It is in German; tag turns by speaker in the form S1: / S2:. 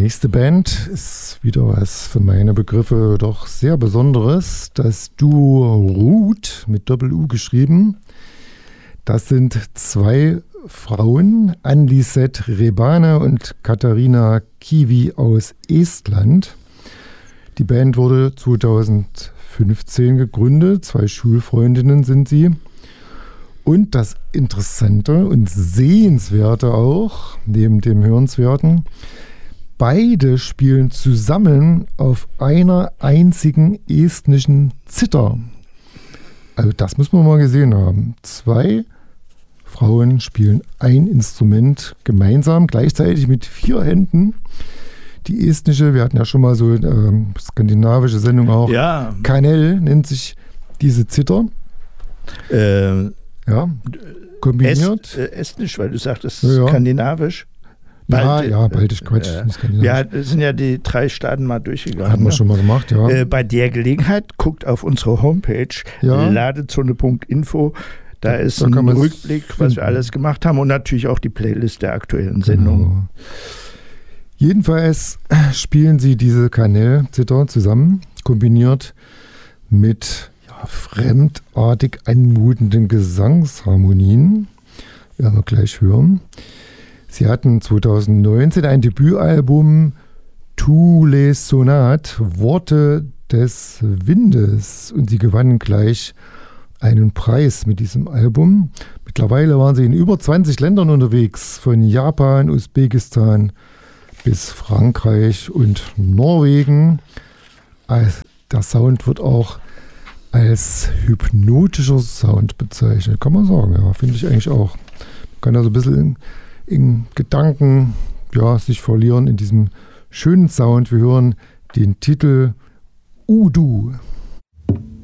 S1: nächste Band ist wieder was für meine Begriffe doch sehr Besonderes. Das Duo Ruth mit Doppel-U geschrieben. Das sind zwei Frauen, Ann-Lisette Rebane und Katharina Kivi aus Estland. Die Band wurde 2015 gegründet. Zwei Schulfreundinnen sind sie. Und das Interessante und Sehenswerte auch, neben dem Hörenswerten, beide spielen zusammen auf einer einzigen estnischen Zither. Also das muss man mal gesehen haben. Zwei Frauen spielen ein Instrument gemeinsam, gleichzeitig mit 4 Händen. Die estnische, wir hatten ja schon mal so skandinavische Sendung auch. Ja. Kanel nennt sich diese Zither. Ja, kombiniert.
S2: Estnisch, weil du sagtest, skandinavisch.
S1: Baltisch, Quatsch.
S2: Ja, das sind ja die 3 Staaten mal durchgegangen.
S1: Haben wir schon mal gemacht, ja.
S2: Bei der Gelegenheit guckt auf unsere Homepage, ladezone.info. Da ist ein Rückblick, was wir alles gemacht haben und natürlich auch die Playlist der aktuellen Sendung.
S1: Genau. Jedenfalls spielen sie diese Kanel-Zither zusammen, kombiniert mit fremdartig anmutenden Gesangsharmonien. Werden wir gleich hören. Sie hatten 2019 ein Debütalbum Tous les Sonates, Worte des Windes. Und sie gewannen gleich einen Preis mit diesem Album. Mittlerweile waren sie in über 20 Ländern unterwegs, von Japan, Usbekistan bis Frankreich und Norwegen. Der Sound wird auch als hypnotischer Sound bezeichnet, kann man sagen. Ja, finde ich eigentlich auch. Man kann da so ein bisschen in Gedanken sich verlieren in diesem schönen Sound. Wir hören den Titel Udu.